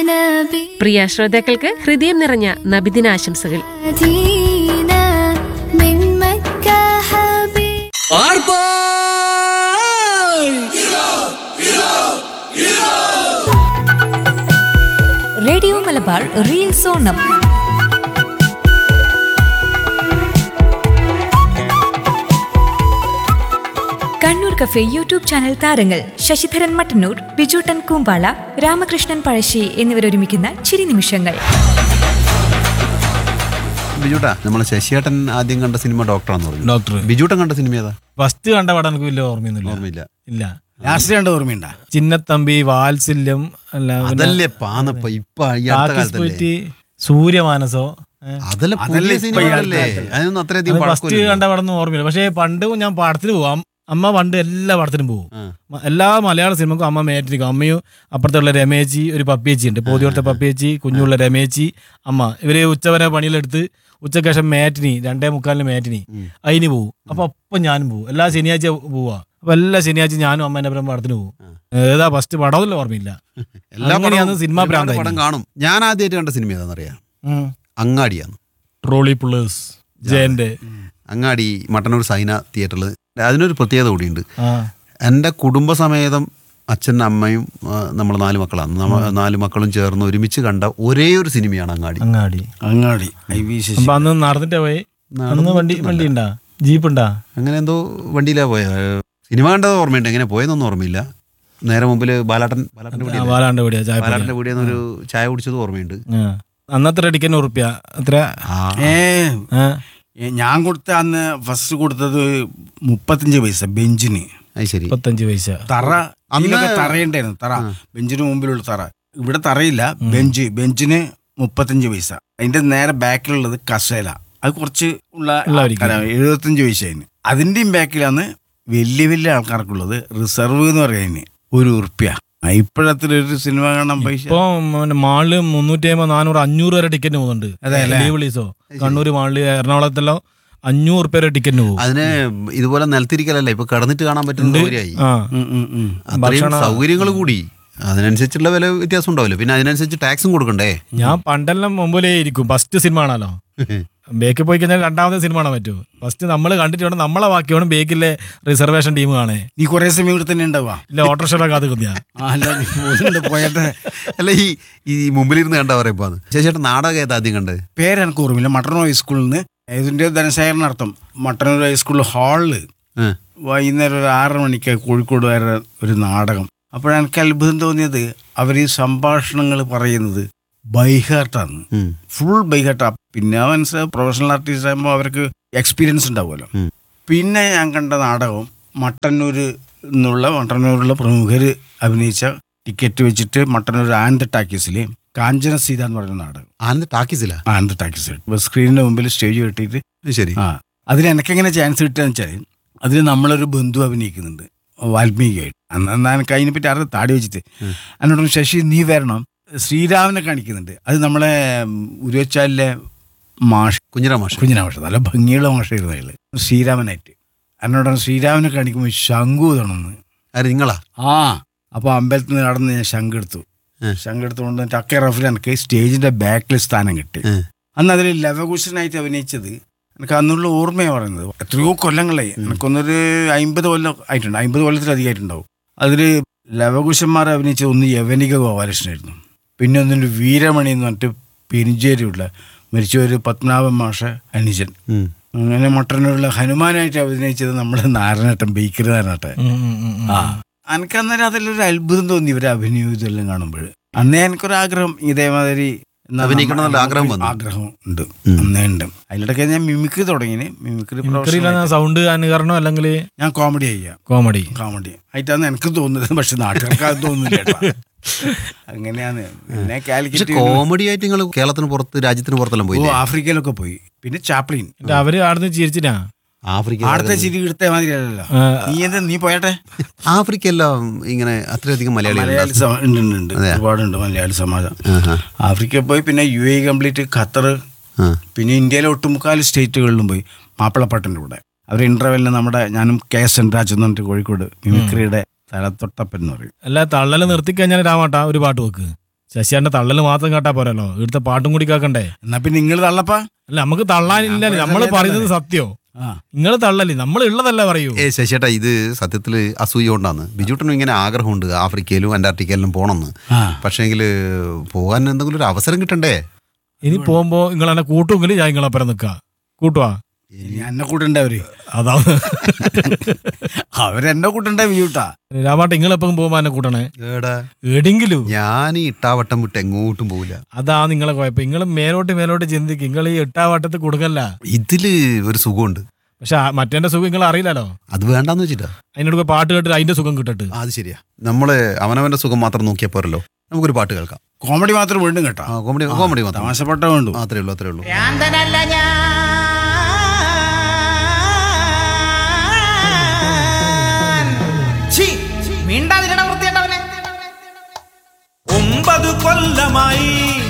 പ്രിയ ശ്രോതാക്കൾക്ക് ഹൃദയം നിറഞ്ഞ നബിദിനാശംസകൾ. Radio Malabar reels Onam. Kannur cafe YouTube channel താരങ്ങൾ ശശിധരൻ മട്ടന്നൂർ, ബിജുട്ടൻ കൂമ്പാള, രാമകൃഷ്ണൻ പഴശ്ശി എന്നിവരൊരുമിക്കുന്ന ചിരി നിമിഷങ്ങൾ. ബിജുട്ടാ, നമ്മളെ ശശിയേട്ടൻ ആദ്യം കണ്ട സിനിമ ഡോക്ടറാന്ന് പറഞ്ഞു. ഡോക്ടർ. ബിജുട്ടൻ കണ്ട സിനിമ ഏതാ? ഫസ്റ്റ് കണ്ട പടം എനിക്ക് വലിയ ഓർമ്മയില്ല. ഇല്ല. ലാസ്റ്റ് കണ്ട ഓർമ്മയുണ്ട? ചിന്നത്തമ്പി, വാത്സല്യം, അതല്ലേ പാന്നപ്പ ഇപ്പൊ ഈ അടുത്ത കാലത്തല്ലേ സൂര്യമാനസോ, അതല്ലേ പുതിയ സിനിമകളല്ലേ? അതിനൊന്നും അത്രയധികം ഫസ്റ്റ് കണ്ട പടം ഒന്നും ഓർമ്മയില്ല. പക്ഷെ പണ്ട് ഞാൻ പടത്തിന് പോവാം. അമ്മ പണ്ട് എല്ലാ പടത്തിനും പോകും. എല്ലാ മലയാള സിനിമക്കും അമ്മ മേറ്റിരിക്കും. അമ്മയും അപ്പുറത്തുള്ള രമേച്ചി, ഒരു പപ്പിയേച്ചി ഉണ്ട്, പോതിയോടത്തെ പപ്പിയേച്ചി, കുഞ്ഞുള്ള രമേച്ചി, അമ്മ, ഇവര് ഉച്ചവരെ പണിയിലെടുത്ത് ഉച്ചക്ക് ശേഷം മാറ്റിനി 2:45 മാറ്റിനി അതിന് പോകും. അപ്പൊ ഞാനും പോകും. എല്ലാ ശനിയാഴ്ച പോവാ. അപ്പൊ എല്ലാ ശനിയാഴ്ച ഞാനും അമ്മേന്റെ അപ്പുറം പടത്തിന് പോകും. ഏതാ ഫസ്റ്റ് പടമൊന്നും ഓർമ്മയില്ല. അങ്ങനെയാണ് സിനിമ പടം കാണും. ഞാൻ ആദ്യമായിട്ട് കണ്ട സിനിമ ഏതാണെന്നറിയാം? അങ്ങാടിയാണ്. ട്രോളി പുള്ളേഴ്സ്, ജയന്റെ അങ്ങാടി, മട്ടന്നൂർ സൈന തിയേറ്ററിൽ. അതിനൊരു പ്രത്യേകത കൂടിയുണ്ട്. എൻ്റെ കുടുംബസമേതം അച്ഛനും അമ്മയും നമ്മൾ 4 മക്കളാണ്. 4 മക്കളും ചേർന്ന് ഒരുമിച്ച് കണ്ട ഒരേ ഒരു സിനിമയാണ് അങ്ങാടി. അന്ന് നടന്നിട്ടേ പോയി. അന്ന് വണ്ടി ഉണ്ടാ, ജീപ്പ് ഉണ്ടാ, അങ്ങനെ എന്തോ വണ്ടിയിലാ പോയ. സിനിമ കണ്ടത് ഓർമ്മയുണ്ട്, എങ്ങനെ പോയെന്നൊന്നും ഓർമ്മയില്ല. നേരെ മുമ്പിൽ ബാലാട്ടൻ്റെ വീടിയെന്നൊരു ചായ കുടിച്ചത് ഓർമ്മയുണ്ട്. അന്നത്തെ ടിക്കറ്റ് ഉറുപ്പ്യ എത്ര? ഞാൻ കൊടുത്ത അന്ന് ഫസ്റ്റ് കൊടുത്തത് 35 പൈസ ബെഞ്ചിന്. ശരി, 35 പൈസ. തറയുണ്ടായിരുന്നു. തറ, ബെഞ്ചിന് മുമ്പിലുള്ള തറ. ഇവിടെ തറയില്ല, ബെഞ്ചിന് 35 പൈസ. അതിന്റെ നേരെ ബാക്കിലുള്ളത് കസേല, അത് കുറച്ച് ഉള്ള 75 പൈസ. അതിന്റെയും ബാക്കിലാണ് വലിയ വലിയ ആൾക്കാർക്കുള്ളത് റിസർവ് എന്ന് പറയുന്നത് ₹1. ഇപ്പോഴത്തെ ഒരു സിനിമ കാണാൻ പൈസ ഇപ്പൊ മാളില് 350, 400, 500 വരെ ടിക്കറ്റ് പോകുന്നുണ്ട്. ലീവ്ലീസോ കണ്ണൂര് മാളില്, എറണാകുളത്തെല്ലാം ₹500 വരെ ടിക്കറ്റിന് പോകും. അതിന് ഇതുപോലെ നിലത്തിരിക്കലല്ല, ഇപ്പൊ കിടന്നിട്ട് കാണാൻ പറ്റുന്ന സൗകര്യങ്ങൾ കൂടി. അതിനനുസരിച്ചുള്ള വില വ്യത്യാസം ഉണ്ടാവില്ല. പിന്നെ അതിനനുസരിച്ച് ടാക്സും കൊടുക്കണ്ടേ? ഞാൻ പണ്ടെല്ലാം മുമ്പിലേ ഇരിക്കും. ഫസ്റ്റ് സിനിമ ആണല്ലോ. ബേക്കിൽ പോയി കഴിഞ്ഞാൽ രണ്ടാമത്തെ സിനിമ കാണാൻ പറ്റുമോ? ഫസ്റ്റ് നമ്മൾ കണ്ടിട്ട് വേണം നമ്മളെ ബാക്കി വേണം ബേക്കിലെ റിസർവേഷൻ ടീം കാണേ. നീ കുറെ സമയം ഇവിടെ തന്നെ ഉണ്ടാവുക? ഇല്ല, ഓട്ടോറിക്ഷ കാത്ത് കുത്തിയാ പോയട്ടെ. അല്ല, ഈ മുമ്പിലിരുന്ന് കണ്ടാ പറയുമ്പോ ചേച്ചേട്ടൻ നാടകം ഏതാ ആദ്യം കണ്ടത്? പേരെനിക്ക് ഓർമ്മയില്ല. മട്ടന്നൂർ ഹൈസ്കൂളിൽ നിന്ന് ഇതിന്റെ ധനശേഖരണാർത്ഥം മട്ടന്നൂർ ഹൈസ്കൂളിൽ ഹാളില് വൈകുന്നേരം ഒരു 6 മണിക്ക് കോഴിക്കോട് വരെ ഒരു നാടകം. അപ്പോഴെനിക്ക് അത്ഭുതം തോന്നിയത് അവർ ഈ സംഭാഷണങ്ങൾ പറയുന്നത് ബൈഹാർട്ടാണ്, ഫുൾ ബൈഹാർട്ടാ. പിന്നെ മനസ്സിലായി പ്രൊഫഷണൽ ആർട്ടിസ്റ്റ് ആകുമ്പോൾ അവർക്ക് എക്സ്പീരിയൻസ് ഉണ്ടാവുമല്ലോ. പിന്നെ ഞാൻ കണ്ട നാടകം മട്ടന്നൂരിലുള്ള പ്രമുഖർ അഭിനയിച്ച ടിക്കറ്റ് വെച്ചിട്ട് മട്ടന്നൂർ ആനന്ദ ടാക്കീസില് കാഞ്ചന സീത എന്ന് പറയുന്ന നാടകം. ആനന്ദ ടാക്കീസിൽ സ്ക്രീനിന്റെ മുമ്പിൽ സ്റ്റേജ് കെട്ടിയിട്ട്. ശരി. അതിന് എനിക്കെങ്ങനെ ചാൻസ് കിട്ടുകയെന്ന് വെച്ചാൽ അതിൽ നമ്മളൊരു ബന്ധു അഭിനയിക്കുന്നുണ്ട്, വാൽമീകിയായിട്ട്. അന്ന് എനിക്ക് അതിനെപ്പറ്റി അറിയാം. താടി വെച്ചിട്ട് എന്നോട് ശശി നീ വരണം, ശ്രീരാമനെ കാണിക്കുന്നുണ്ട്. അത് നമ്മളെ ഉരുവച്ചാലിലെ കുഞ്ഞിരാമാഷ് നല്ല ഭംഗിയുള്ള മാഷായിരുന്നു അയാള്. ശ്രീരാമനായിട്ട് എന്നോട് ശ്രീരാമനെ കാണിക്കുമ്പോൾ ശംഖു തണമെന്ന്. നിങ്ങളാ? അപ്പോൾ അമ്പലത്തിൽ നിന്ന് നടന്ന് ഞാൻ ശംഖെടുത്തുകൊണ്ട് ടക്കെ റഫിൽ എനിക്ക് സ്റ്റേജിന്റെ ബാക്കിൽ സ്ഥാനം കിട്ടി. അന്ന് അതിൽ ലവകുശനായിട്ട് അഭിനയിച്ചത് എനിക്ക് അന്നുള്ള ഓർമ്മയാണ് പറയുന്നത്. എത്രയോ കൊല്ലങ്ങളായി, എനിക്കൊന്നൊരു 50 കൊല്ലം ആയിട്ടുണ്ട്, 50 കൊല്ലത്തിലധികമായിട്ടുണ്ടാവും. അതിൽ ലവകുശന്മാർ അഭിനയിച്ചത് ഒന്ന് യവനിക ഗോപാലകൃഷ്ണനായിരുന്നു, പിന്നെ ഒന്നൊരു വീരമണി എന്ന് പറഞ്ഞിട്ട് പെരിഞ്ചേരിയുള്ള മരിച്ചൊരു പത്മനാഭൻ മാഷ അനുജൻ. അങ്ങനെ മട്ടന്നൂരുള്ള ഹനുമാനായിട്ട് അഭിനയിച്ചത് നമ്മുടെ നാരായണേട്ടൻ, ബേക്കറി നാരായണേട്ടൻ. എനിക്ക് അന്നേരം അതിലൊരു അത്ഭുതം തോന്നി ഇവരെ അഭിനയം ഇതെല്ലാം കാണുമ്പോൾ. അന്നേ എനിക്കൊരാഗ്രഹം ഇതേമാതിരി ആഗ്രഹം ഉണ്ട്, അന്നേ ഉണ്ട്. അതിലിടയ്ക്ക് ഞാൻ മിമിക്രി തുടങ്ങി. സൗണ്ട് അനുകരണം അല്ലെങ്കിൽ ഞാൻ കോമഡി ആയിട്ടാണ് എനിക്ക് തോന്നുന്നത്. പക്ഷെ നാട്ടുകാർക്ക് അത് തോന്നുന്നില്ല. അങ്ങനെയാണ്. പിന്നെ കാലിക്കറ്റ് കോമഡി ആയിട്ട് നിങ്ങൾ കേരളത്തിന് പുറത്ത്, രാജ്യത്തിന് പുറത്തെല്ലാം പോയി, ആഫ്രിക്കയിലൊക്കെ പോയി. പിന്നെ ചാപ്ലിൻ അവര് ആടുന്ന് ചിരിച്ചിട്ടാ. ആടത്തെ ചിരി എടുത്ത മാതിരിയല്ലോ. നീ പോയട്ടെ. ആഫ്രിക്കയെല്ലാം ഇങ്ങനെ അത്രയധികം മലയാളികളുണ്ട്, ഒരുപാടുണ്ട് മലയാളി സമാജം. ആഫ്രിക്കയിൽ പോയി, പിന്നെ UAE കംപ്ലീറ്റ്, ഖത്തർ, പിന്നെ ഇന്ത്യയിലെ ഒട്ടുമുക്കാൽ സ്റ്റേറ്റുകളിലും പോയി. മാപ്പിളപ്പാട്ടിൻ്റെ കൂടെ അവർ ഇന്റർവെല്ലിന് ഞാനും KS സെൻരാജ് എന്ന് പറഞ്ഞിട്ട് കോഴിക്കോട് മിമിക്രിയുടെ തലത്തൊട്ടപ്പൻ എന്ന് പറയും. അല്ല, തള്ളല് നിർത്തിക്കഴിഞ്ഞാൽ രാമാട്ടാ ഒരു പാട്ട് വെക്ക്. ശശിയാന്റെ തള്ളല് മാത്രം കേട്ടാ പോരല്ലോ, ഇവിടുത്തെ പാട്ടും കൂടി കേൾക്കണ്ടേ. എന്നാ പിന്നെ നിങ്ങൾ തള്ളപ്പാ. അല്ല നമുക്ക് തള്ളാനില്ല, നമ്മള് പറയുന്നത് സത്യോ. നിങ്ങൾ തള്ളല്ലേ, നമ്മൾ ഉള്ളതല്ല പറയൂ. ശശിയേട്ടാ, ഇത് സത്യത്തിൽ അസൂയ കൊണ്ടാണ്. ബിജുട്ടനും ഇങ്ങനെ ആഗ്രഹമുണ്ട് ആഫ്രിക്കയിലും അന്റാർട്ടിക്കയിലും പോകണമെന്ന്. പക്ഷേങ്കിൽ പോകാൻ എന്തെങ്കിലും ഒരു അവസരം കിട്ടണ്ടേ? ഇനി പോകുമ്പോ നിങ്ങൾ എന്നെ കൂട്ടുമെങ്കിൽ ഞാൻ നിങ്ങളപ്പുറം നിൽക്കുക. കൂട്ടുവാ? എന്നെ കൂട്ടണ്ടേ അവര്? അതാ അവരെന്നെ കൂട്ടണ്ടേ ബിജുട്ടാ? രാമാട്ട നിങ്ങളെപ്പം പോകുമ്പോ എന്നെ കൂട്ടണേ എടെങ്കിലും. ഞാൻ ഈ ഇട്ടാവട്ടം വിട്ട് എങ്ങോട്ടും പോകില്ല. അതാ നിങ്ങളെ കുഴപ്പം. നിങ്ങൾ മേലോട്ട് ചിന്തിക്കും. നിങ്ങൾ ഈ എട്ടാവട്ടത്തിൽ കൊടുക്കല്ല. ഇതില് ഒരു സുഖമുണ്ട്. പക്ഷെ മറ്റേ സുഖം നിങ്ങൾ അറിയില്ലല്ലോ. അത് വേണ്ടാന്ന് വെച്ചിട്ടാ. അതിനോട് പാട്ട് കേട്ടിട്ട് അതിന്റെ സുഖം കിട്ടട്ട്. അത് ശരിയാ. നമ്മള് അവനവന്റെ സുഖം മാത്രം നോക്കിയാൽ പോരല്ലോ. നമുക്കൊരു പാട്ട് കേൾക്കാം. കോമഡി മാത്രം വേണ്ടും കേട്ടോ. കോമഡി മാത്രം, തമാശപ്പെട്ട വേണ്ടു. അത്രേ ഉള്ളൂ. മിണ്ടാതിരണം വൃത്തിയായിട്ടവനെ. 9 കൊല്ലമായി